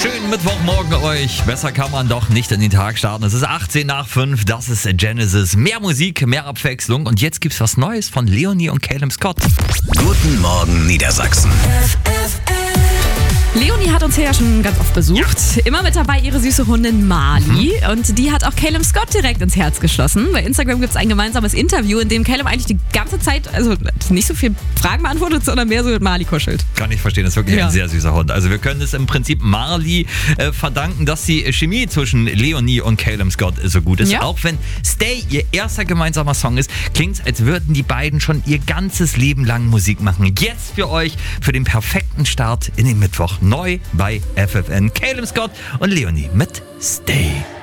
Schönen Mittwochmorgen euch. Besser kann man doch nicht in den Tag starten. Es ist 18 nach 5. Das ist Genesis. Mehr Musik, mehr Abwechslung. Und jetzt gibt's was Neues von Leonie und Caleb Scott. Guten Morgen Niedersachsen. Leonie hat uns hier ja schon ganz oft besucht. Immer mit dabei ihre süße Hundin Marley. Und die hat auch Caleb Scott direkt ins Herz geschlossen. Bei Instagram gibt es ein gemeinsames Interview, in dem Caleb eigentlich die ganze Zeit, also nicht so viel Fragen beantwortet, sondern mehr so mit Marley kuschelt. Kann ich verstehen, das ist wirklich ein sehr süßer Hund. Also wir können es im Prinzip Marley verdanken, dass die Chemie zwischen Leonie und Caleb Scott so gut ist. Ja. Auch wenn Stay ihr erster gemeinsamer Song ist, klingt es, als würden die beiden schon ihr ganzes Leben lang Musik machen. Jetzt für euch, für den perfekten Start in den Mittwoch. Neu bei FFN. Caleb Scott und Leonie mit Stay.